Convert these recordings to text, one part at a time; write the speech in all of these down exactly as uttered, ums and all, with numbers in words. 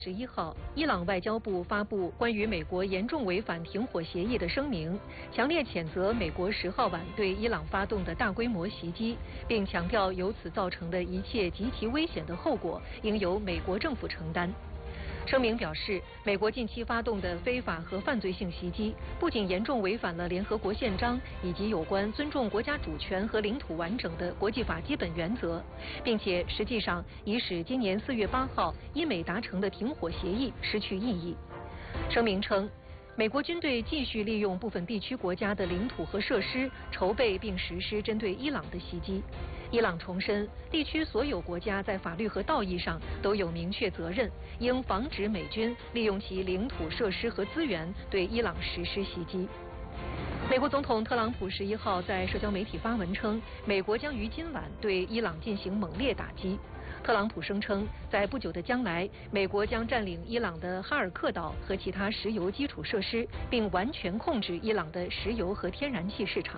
十一号，伊朗外交部发布关于美国严重违反停火协议的声明，强烈谴责美国十号晚对伊朗发动的大规模袭击，并强调由此造成的一切极其危险的后果应由美国政府承担。声明表示，美国近期发动的非法和犯罪性袭击，不仅严重违反了联合国宪章以及有关尊重国家主权和领土完整的国际法基本原则，并且实际上已使今年四月八号伊美达成的停火协议失去意义。声明称，美国军队继续利用部分地区国家的领土和设施，筹备并实施针对伊朗的袭击。伊朗重申，地区所有国家在法律和道义上都有明确责任，应防止美军利用其领土设施和资源对伊朗实施袭击。美国总统特朗普十一号在社交媒体发文称，美国将于今晚对伊朗进行猛烈打击。特朗普声称，在不久的将来，美国将占领伊朗的哈尔克岛和其他石油基础设施，并完全控制伊朗的石油和天然气市场。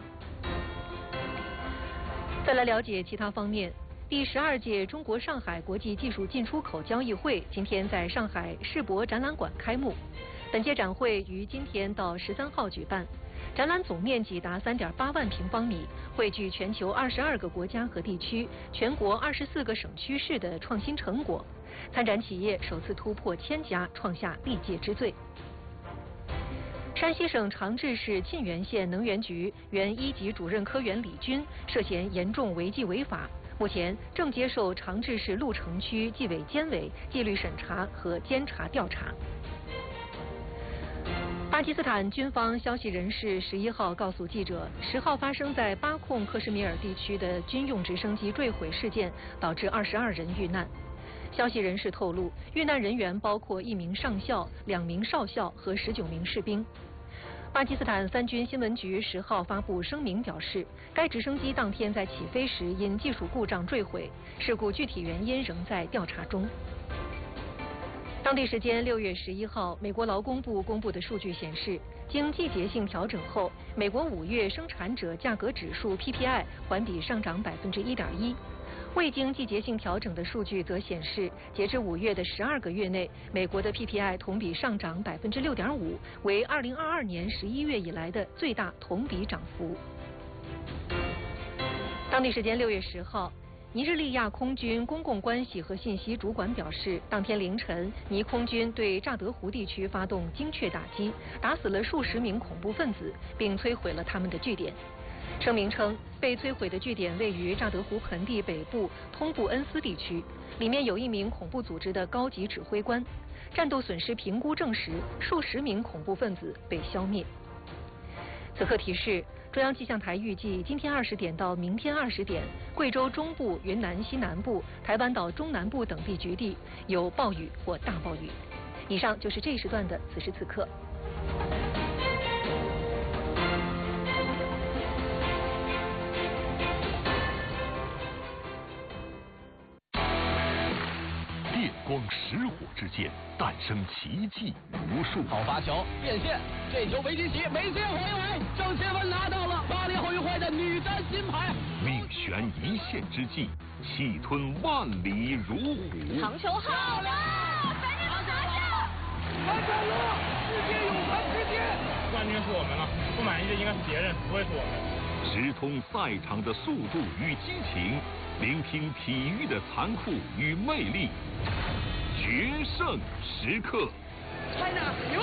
再来了解其他方面，第十二届中国上海国际技术进出口交易会今天在上海世博展览馆开幕。本届展会于今天到十三号举办，展览总面积达三点八万平方米，汇聚全球二十二个国家和地区、全国二十四个省区市的创新成果。参展企业首次突破千家，创下历届之最。山西省长治市沁源县能源局原一级主任科员李军涉嫌严重违纪违法，目前正接受长治市鹿城区纪委监委纪律审查和监察调查。巴基斯坦军方消息人士十一号告诉记者，十号发生在巴控克什米尔地区的军用直升机坠毁事件，导致二十二人遇难。消息人士透露，遇难人员包括一名上校、两名少校和十九名士兵。巴基斯坦三军新闻局十号发布声明表示，该直升机当天在起飞时因技术故障坠毁，事故具体原因仍在调查中。当地时间六月十一号，美国劳工部公布的数据显示，经季节性调整后，美国五月生产者价格指数 P P I 环比上涨百分之一点一。未经季节性调整的数据则显示，截至五月的十二个月内，美国的 P P I 同比上涨百分之六点五，为二零二二年十一月以来的最大同比涨幅。当地时间六月十号，尼日利亚空军公共关系和信息主管表示，当天凌晨，尼空军对乍得湖地区发动精确打击，打死了数十名恐怖分子，并摧毁了他们的据点。声明称，被摧毁的据点位于乍得湖盆地北部通布恩斯地区，里面有一名恐怖组织的高级指挥官。战斗损失评估证实，数十名恐怖分子被消灭。此刻提示，中央气象台预计今天二十点到明天二十点，贵州中部、云南西南部、台湾岛中南部等地局地有暴雨或大暴雨。以上就是这一时段的此时此刻。 电光石火之间，诞生奇迹无数。 好发球变线，这球维基奇没线回来，郑钦文拿到了巴黎奥运会的女单金牌。 命悬一线之际，气吞万里如虎。 长球好了，赶紧拿下！ 完成了，世界泳坛之巅。 冠军是我们了，不满意的应该是别人，不会是我们。 直通赛场的速度与激情，聆听体育的残酷与魅力。决胜时刻 ，China 赢！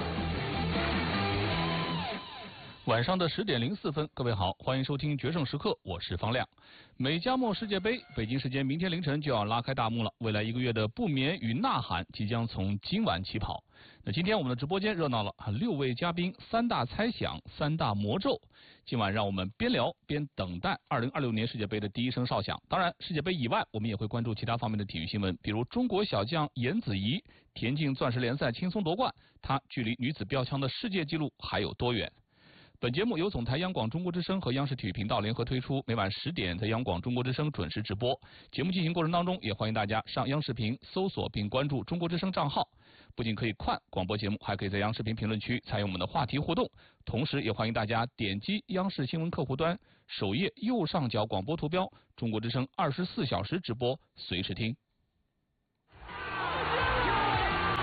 晚上的十点零四分，各位好，欢迎收听《决胜时刻》，我是方亮。美加墨世界杯，北京时间明天凌晨就要拉开大幕了。未来一个月的不眠与呐喊即将从今晚起跑。那今天我们的直播间热闹了，六位嘉宾，三大猜想，三大魔咒。今晚让我们边聊边等待二零二六年世界杯的第一声哨响。当然，世界杯以外，我们也会关注其他方面的体育新闻，比如中国小将颜子怡田径钻石联赛轻松夺冠，她距离女子标枪的世界纪录还有多远？本节目由总台央广中国之声和央视体育频道联合推出，每晚十点在央广中国之声准时直播。节目进行过程当中，也欢迎大家上央视频搜索并关注中国之声账号，不仅可以看广播节目，还可以在央视频评论区参与我们的话题互动。同时，也欢迎大家点击央视新闻客户端首页右上角广播图标，中国之声二十四小时直播，随时听。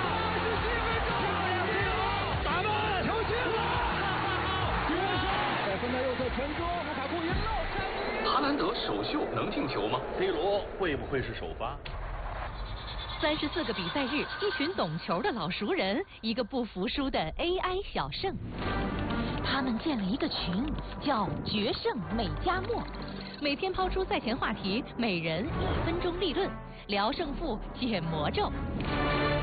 说卢卡库赢了。 哈兰德首秀能进球吗 ？C 罗会不会是首发？ 三十四个比赛日，一群懂球的老熟人，一个不服输的 A I 小胜。他们建了一个群，叫“决胜美加墨”，每天抛出赛前话题，每人一分钟立论，聊胜负，解魔咒。